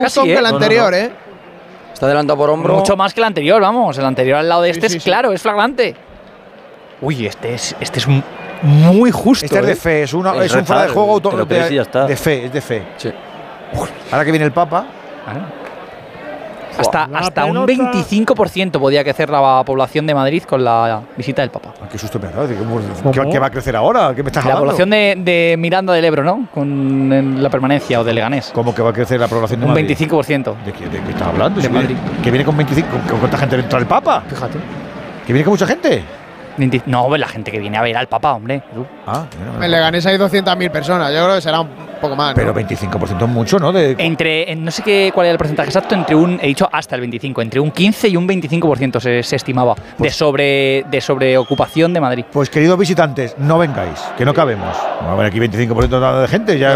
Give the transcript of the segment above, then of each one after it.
Casi, que el anterior, Está adelantado por hombro. Mucho más que el anterior, vamos. El anterior al lado de este es claro, es flagrante. Uy, este es muy justo. Este es de fe, es un fuera de juego de fe, es de fe. Sí. Ahora que viene el Papa. Hasta un 25% podía crecer la población de Madrid con la visita del Papa. Qué susto me ha dado. ¿Qué va a crecer ahora? ¿Qué me estás hablando? La población de Miranda del Ebro, ¿no? Con la permanencia o de Leganés. ¿Cómo que va a crecer la población de Madrid? Un 25%. ¿De qué estás hablando? De Madrid. ¿Que viene con 25? ¿Con cuánta gente entra el Papa? Fíjate. ¿Que viene con mucha gente? No, la gente que viene a ver al Papa, hombre. En Leganés hay 200.000 personas. Yo creo que será un poco más, ¿no? Pero 25% es mucho, ¿no? No sé cuál era el porcentaje exacto, he dicho hasta el 25, entre un 15 y un 25% se estimaba de sobreocupación de Madrid. Pues queridos visitantes, no vengáis, que no cabemos. Vamos a ver aquí 25% de gente. Ya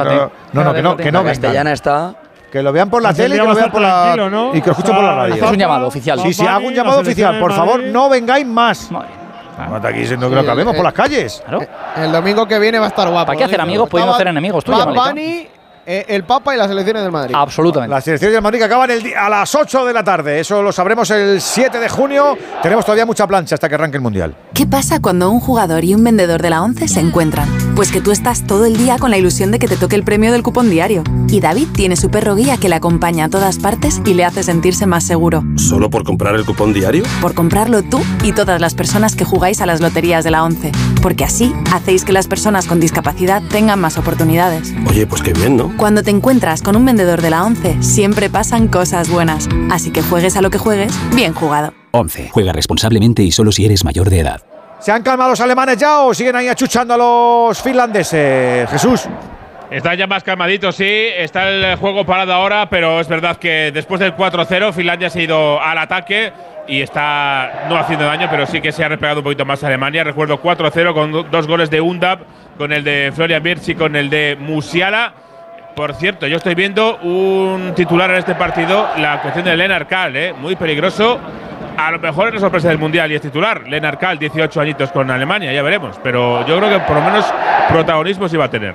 que no Castellana está. Que lo vean por la tele, que lo vean por y que lo escuchen por la radio. Es un llamado oficial. Sí, hago un llamado oficial. Por favor, no vengáis más. Aquí diciendo que no cabemos por las calles. Claro. El domingo que viene va a estar guapo. ¿Para qué hacer amigos? Pueden hacer enemigos. Bad Bunny, el Papa y las elecciones del Madrid. Absolutamente. Las elecciones del Madrid que acaban a las 8 de la tarde. Eso lo sabremos el 7 de junio. Tenemos todavía mucha plancha hasta que arranque el Mundial. ¿Qué pasa cuando un jugador y un vendedor de la ONCE se encuentran? Pues que tú estás todo el día con la ilusión de que te toque el premio del cupón diario. Y David tiene su perro guía que le acompaña a todas partes y le hace sentirse más seguro. ¿Solo por comprar el cupón diario? Por comprarlo tú y todas las personas que jugáis a las loterías de la ONCE. Porque así hacéis que las personas con discapacidad tengan más oportunidades. Oye, pues qué bien, ¿no? Cuando te encuentras con un vendedor de la ONCE, siempre pasan cosas buenas. Así que juegues a lo que juegues, bien jugado. ONCE. Juega responsablemente y solo si eres mayor de edad. ¿Se han calmado los alemanes ya o siguen ahí achuchando a los finlandeses? Jesús. Están ya más calmaditos, sí. Está el juego parado ahora, pero es verdad que después del 4-0 Finlandia se ha ido al ataque y está no haciendo daño, pero sí que se ha replegado un poquito más a Alemania. Recuerdo 4-0 con 2 goles de Undab, con el de Florian Wirtz y con el de Musiala. Por cierto, yo estoy viendo un titular en este partido, la cuestión de Lennart Kahl, muy peligroso. A lo mejor es la sorpresa del Mundial y es titular. Lennart Kahl, 18 añitos con Alemania, ya veremos. Pero yo creo que por lo menos protagonismo sí va a tener.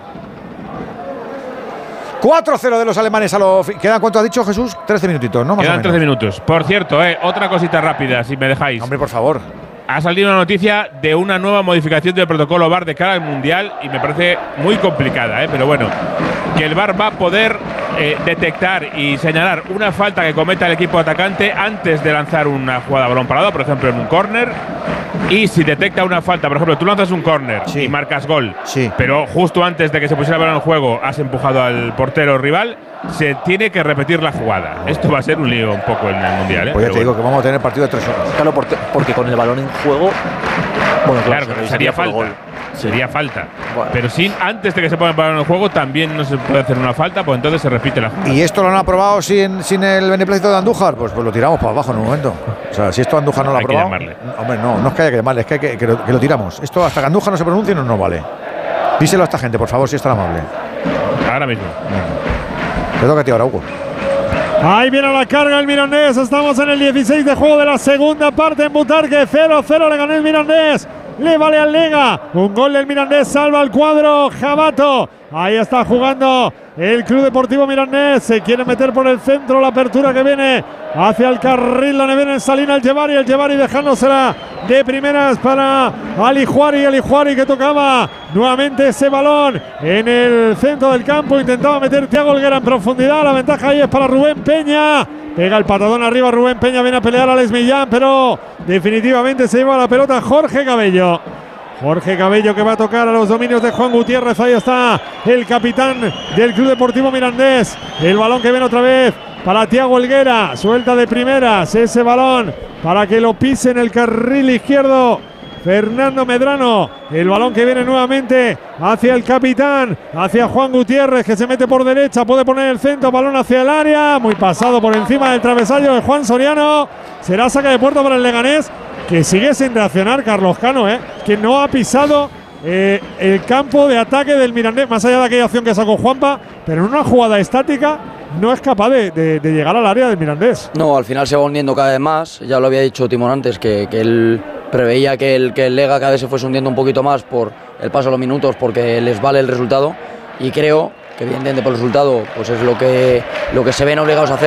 4-0 de los alemanes a los… ¿Quedan cuánto ha dicho Jesús? 13 minutitos, ¿no? Quedan 13 minutos. Por cierto, otra cosita rápida, si me dejáis. Hombre, por favor. Ha salido una noticia de una nueva modificación del protocolo VAR de cara al Mundial y me parece muy complicada, pero bueno, que el VAR va a poder detectar y señalar una falta que cometa el equipo atacante antes de lanzar una jugada a balón parado, por ejemplo en un córner. Y si detecta una falta, por ejemplo, tú lanzas un córner y marcas gol, pero justo antes de que se pusiera el balón en juego has empujado al portero rival, se tiene que repetir la jugada. Esto va a ser un lío un poco en el Mundial. Pues ya te digo que vamos a tener partido de 3 horas. Claro, porque con el balón en juego… Bueno, claro, sería falta. Sería falta. Bueno. Pero antes de que se ponga el balón en juego también no se puede hacer una falta, pues entonces se repite la jugada. ¿Y esto lo han aprobado sin el beneplácito de Andújar? Pues lo tiramos para abajo en un momento. O sea, si esto Andújar no lo ha aprobado… Hombre, no es que haya que llamarle, es que lo tiramos. Esto hasta que Andújar no se pronuncie no vale. Díselo a esta gente, por favor, si es tan amable. Ahora mismo. Te toca a ti ahora, Hugo. Ahí viene la carga el Mirandés. Estamos en el 16 de juego de la segunda parte en Butarque. 0-0 le ganó el Mirandés. Le vale al Lega. Un gol del Mirandés salva al cuadro Jabato. Ahí está jugando el Club Deportivo Mirandés. Se quiere meter por el centro. La apertura que viene hacia el carril. La viene en Salina el Llevari dejándosela de primeras para Alijuari. Alijuari que tocaba nuevamente ese balón en el centro del campo. Intentaba meter Thiago Helguera en profundidad. La ventaja ahí es para Rubén Peña. Pega el patadón arriba Rubén Peña. Viene a pelear a Alex Millán, pero definitivamente se lleva la pelota Jorge Cabello. Jorge Cabello que va a tocar a los dominios de Juan Gutiérrez. Ahí está el capitán del Club Deportivo Mirandés. El balón que viene otra vez para Thiago Helguera. Suelta de primeras ese balón para que lo pise en el carril izquierdo Fernando Medrano. El balón que viene nuevamente hacia el capitán, hacia Juan Gutiérrez, que se mete por derecha, puede poner el centro, balón hacia el área, muy pasado por encima del travesaño de Juan Soriano. Será saca de puerta para el Leganés, que sigue sin reaccionar Carlos Cano, que no ha pisado el campo de ataque del Mirandés, más allá de aquella acción que sacó Juanpa, pero en una jugada estática no es capaz de llegar al área del Mirandés. No, al final se va hundiendo cada vez más. Ya lo había dicho Timón antes, que él preveía que el Lega cada vez se fuese hundiendo un poquito más por el paso de los minutos, porque les vale el resultado, y creo que evidentemente por el resultado pues es lo que se ven obligados a hacer.